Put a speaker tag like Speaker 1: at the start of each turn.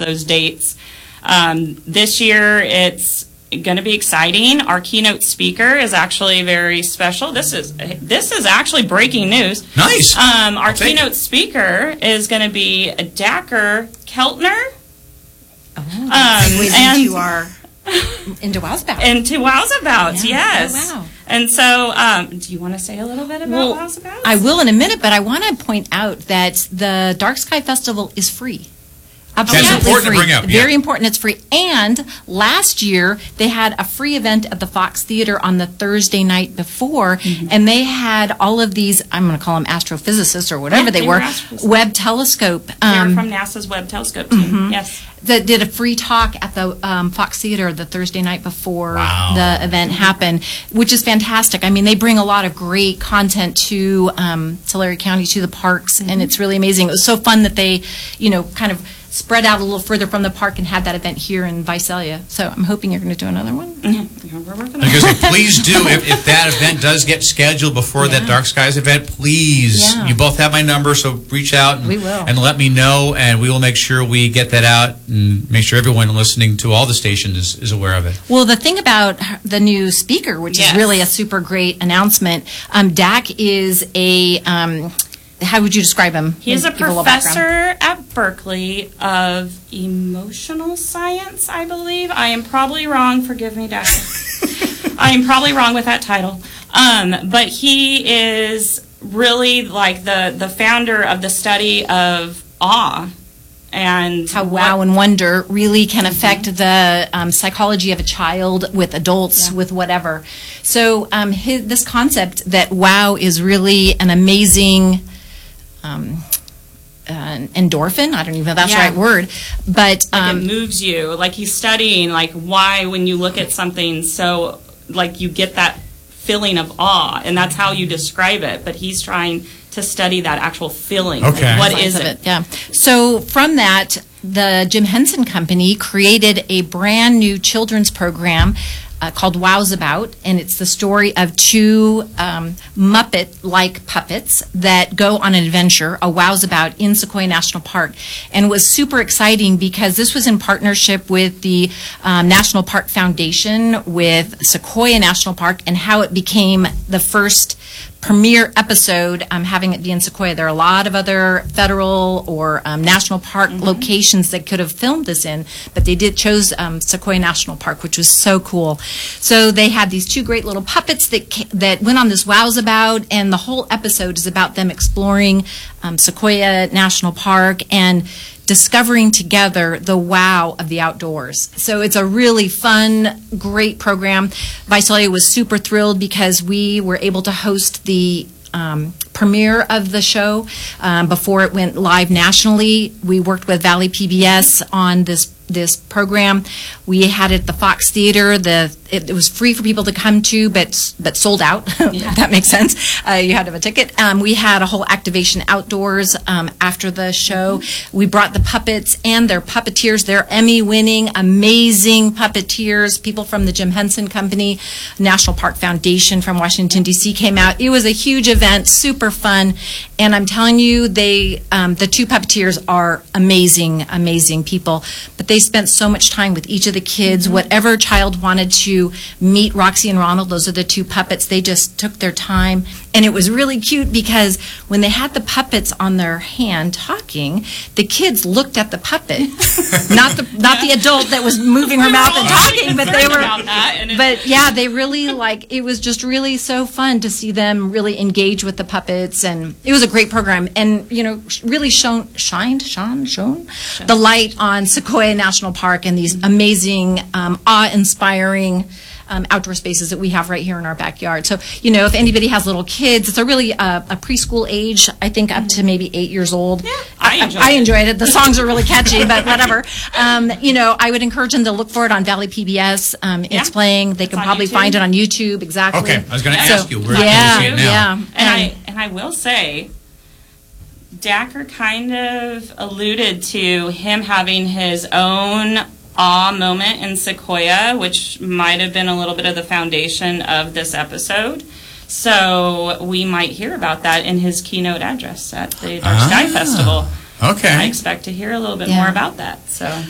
Speaker 1: those dates. This year, it's going to be exciting. Our keynote speaker is actually very special. This is actually breaking news.
Speaker 2: Nice.
Speaker 1: Our keynote speaker is going to be Dacher Keltner.
Speaker 3: Into Wowzabouts.
Speaker 1: Into Wowzabouts, yes.
Speaker 3: Oh, wow.
Speaker 1: And so, do you want to say a little bit about Wowzabouts?
Speaker 3: I will in a minute, but I want to point out that the Dark Sky Festival is free. Absolutely
Speaker 2: That's important
Speaker 3: free.
Speaker 2: to bring up.
Speaker 3: Very important. It's free. And last year they had a free event at the Fox Theater on the Thursday night before, and they had all of these. I'm going to call them astrophysicists or whatever they were. Webb telescope.
Speaker 1: They're from NASA's Webb telescope team. Yes.
Speaker 3: That did a free talk at the Fox Theater the Thursday night before the event happened, which is fantastic. I mean, they bring a lot of great content to Tulare County, to the parks, and it's really amazing. It was so fun that they, kind of spread out a little further from the park and had that event here in Visalia. So I'm hoping you're going to do another one.
Speaker 1: We're working on
Speaker 2: it. Please do. If that event does get scheduled before that Dark Skies event, please. Yeah. You both have my number, so reach out and let me know, and we will make sure we get that out and make sure everyone listening to all the stations is aware of it.
Speaker 3: Well, the thing about the new speaker, which is really a super great announcement, Dak is a... how would you describe him?
Speaker 1: He is a professor at Berkeley of emotional science, I believe. I am probably wrong. Forgive me, Dak. I am probably wrong with that title. But he is really like the founder of the study of awe. And
Speaker 3: how wow and wonder really can affect the psychology of a child with adults, with whatever. So this concept that wow is really an amazing... endorphin. I don't even know if that's the right word, but
Speaker 1: it moves you. Like he's studying, like why when you look at something, so like you get that feeling of awe, and that's how you describe it. But he's trying to study that actual feeling.
Speaker 2: Okay,
Speaker 1: like, what is it?
Speaker 3: Yeah. So from that, the Jim Henson Company created a brand new children's program called Wowzabout, and it's the story of two Muppet-like puppets that go on an adventure, a Wowzabout, in Sequoia National Park. And it was super exciting because this was in partnership with the National Park Foundation, with Sequoia National Park, and how it became the first premiere episode having it be in Sequoia. There are a lot of other federal or national park locations that could have filmed this in, but they chose Sequoia National Park, which was so cool. So they had these two great little puppets that went on this Wowzabout, and the whole episode is about them exploring Sequoia National Park and discovering together the wow of the outdoors. So it's a really fun, great program. Visalia was super thrilled because we were able to host the premiere of the show before it went live nationally. We worked with Valley PBS on this program. We had it at the Fox Theater. It was free for people to come to, but sold out. If that makes sense. You had to have a ticket. We had a whole activation outdoors after the show. We brought the puppets and their puppeteers. They're Emmy-winning, amazing puppeteers. People from the Jim Henson Company, National Park Foundation from Washington, D.C. came out. It was a huge event, super fun, and I'm telling you, the two puppeteers are amazing, amazing people. But they spent so much time with each of the kids. Whatever child wanted to meet Roxy and Ronald, those are the two puppets, they just took their time. And it was really cute because when they had the puppets on their hand talking, the kids looked at the puppet, not the adult that was moving her mouth and talking, but they were. But yeah, they really it was just really so fun to see them really engage with the puppets, and it was a great program, and really shined the light on Sequoia National Park and these amazing, awe-inspiring outdoor spaces that we have right here in our backyard. So, if anybody has little kids, it's a really a preschool age, I think up to maybe 8 years old.
Speaker 1: Yeah,
Speaker 3: I enjoyed it. The songs are really catchy, but whatever. I would encourage them to look for it on Valley PBS. It's playing. They can probably find it on YouTube. Exactly.
Speaker 2: Okay, I was going to ask you. Where can you see it now?
Speaker 1: Yeah. And I will say, Dacher kind of alluded to him having his own awe moment in Sequoia, which might have been a little bit of the foundation of this episode. So we might hear about that in his keynote address at the Dark Sky Festival.
Speaker 2: Okay.
Speaker 1: I expect to hear a little bit more about that. So